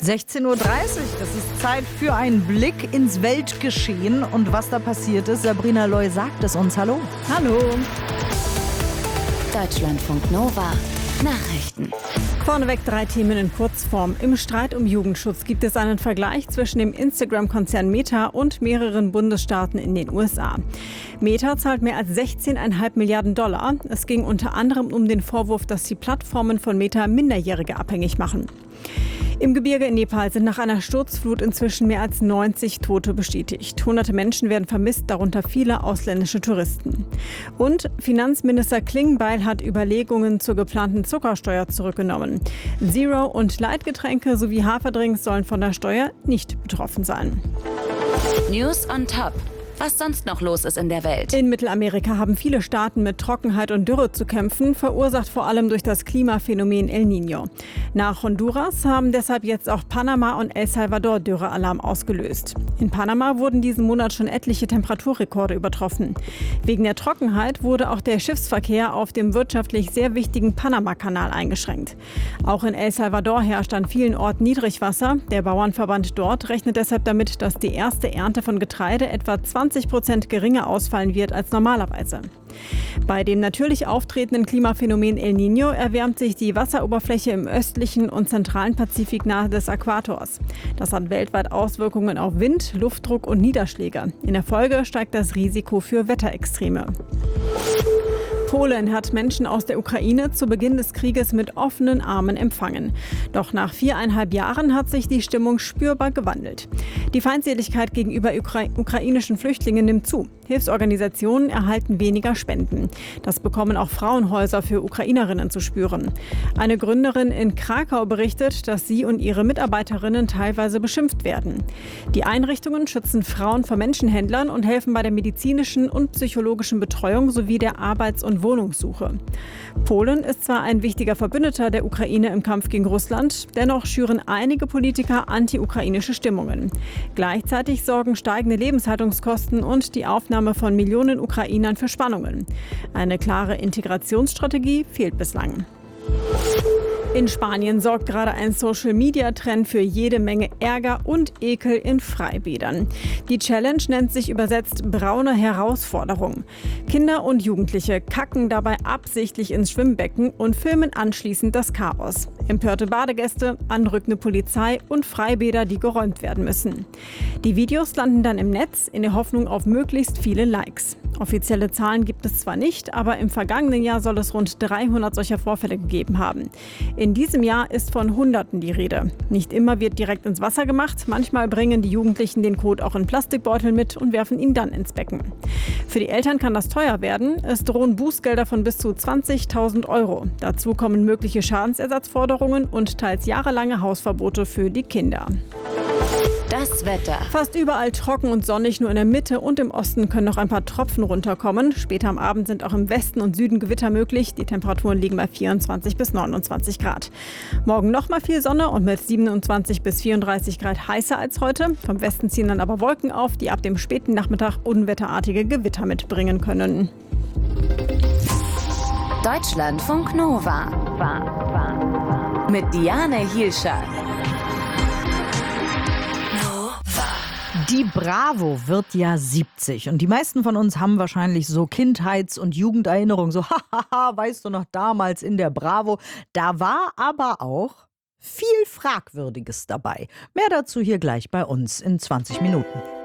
16:30 Uhr, das ist Zeit für einen Blick ins Weltgeschehen und was da passiert ist. Sabrina Loy sagt es uns. Hallo. Hallo. Deutschlandfunk Nova. Nachrichten. Vorneweg 3 Themen in Kurzform. Im Streit um Jugendschutz gibt es einen Vergleich zwischen dem Instagram-Konzern Meta und mehreren Bundesstaaten in den USA. Meta zahlt mehr als 16,5 Milliarden $. Es ging unter anderem um den Vorwurf, dass die Plattformen von Meta Minderjährige abhängig machen. Im Gebirge in Nepal sind nach einer Sturzflut inzwischen mehr als 90 Tote bestätigt. Hunderte Menschen werden vermisst, darunter viele ausländische Touristen. Und Finanzminister Klingbeil hat Überlegungen zur geplanten Zuckersteuer zurückgenommen. Zero- und Leitgetränke sowie Haferdrinks sollen von der Steuer nicht betroffen sein. News on Top. Was sonst noch los ist in der Welt. In Mittelamerika haben viele Staaten mit Trockenheit und Dürre zu kämpfen, verursacht vor allem durch das Klimaphänomen El Niño. Nach Honduras haben deshalb jetzt auch Panama und El Salvador Dürrealarm ausgelöst. In Panama wurden diesen Monat schon etliche Temperaturrekorde übertroffen. Wegen der Trockenheit wurde auch der Schiffsverkehr auf dem wirtschaftlich sehr wichtigen Panama-Kanal eingeschränkt. Auch in El Salvador herrscht an vielen Orten Niedrigwasser. Der Bauernverband dort rechnet deshalb damit, dass die erste Ernte von Getreide etwa 20% geringer ausfallen wird als normalerweise. Bei dem natürlich auftretenden Klimaphänomen El Niño erwärmt sich die Wasseroberfläche im östlichen und zentralen Pazifik nahe des Äquators. Das hat weltweit Auswirkungen auf Wind, Luftdruck und Niederschläge. In der Folge steigt das Risiko für Wetterextreme. Polen hat Menschen aus der Ukraine zu Beginn des Krieges mit offenen Armen empfangen. Doch nach 4,5 Jahren hat sich die Stimmung spürbar gewandelt. Die Feindseligkeit gegenüber ukrainischen Flüchtlingen nimmt zu. Hilfsorganisationen erhalten weniger Spenden. Das bekommen auch Frauenhäuser für Ukrainerinnen zu spüren. Eine Gründerin in Krakau berichtet, dass sie und ihre Mitarbeiterinnen teilweise beschimpft werden. Die Einrichtungen schützen Frauen vor Menschenhändlern und helfen bei der medizinischen und psychologischen Betreuung sowie der Arbeits- und Wohnungssuche. Polen ist zwar ein wichtiger Verbündeter der Ukraine im Kampf gegen Russland, dennoch schüren einige Politiker anti-ukrainische Stimmungen. Gleichzeitig sorgen steigende Lebenshaltungskosten und die Aufnahme von Millionen Ukrainern für Spannungen. Eine klare Integrationsstrategie fehlt bislang. In Spanien sorgt gerade ein Social-Media-Trend für jede Menge Ärger und Ekel in Freibädern. Die Challenge nennt sich übersetzt braune Herausforderung. Kinder und Jugendliche kacken dabei absichtlich ins Schwimmbecken und filmen anschließend das Chaos. Empörte Badegäste, anrückende Polizei und Freibäder, die geräumt werden müssen. Die Videos landen dann im Netz in der Hoffnung auf möglichst viele Likes. Offizielle Zahlen gibt es zwar nicht, aber im vergangenen Jahr soll es rund 300 solcher Vorfälle gegeben haben. In diesem Jahr ist von Hunderten die Rede. Nicht immer wird direkt ins Wasser gemacht, manchmal bringen die Jugendlichen den Kot auch in Plastikbeuteln mit und werfen ihn dann ins Becken. Für die Eltern kann das teuer werden. Es drohen Bußgelder von bis zu 20.000 €. Dazu kommen mögliche Schadensersatzforderungen und teils jahrelange Hausverbote für die Kinder. Das Wetter. Fast überall trocken und sonnig, nur in der Mitte und im Osten können noch ein paar Tropfen runterkommen. Später am Abend sind auch im Westen und Süden Gewitter möglich. Die Temperaturen liegen bei 24 bis 29 Grad. Morgen nochmal viel Sonne und mit 27 bis 34 Grad heißer als heute. Vom Westen ziehen dann aber Wolken auf, die ab dem späten Nachmittag unwetterartige Gewitter mitbringen können. Deutschlandfunk Nova. Mit Diane Hielscher. Die Bravo wird ja 70 und die meisten von uns haben wahrscheinlich so Kindheits- und Jugenderinnerungen, so hahaha, weißt du noch damals in der Bravo. Da war aber auch viel Fragwürdiges dabei. Mehr dazu hier gleich bei uns in 20 Minuten.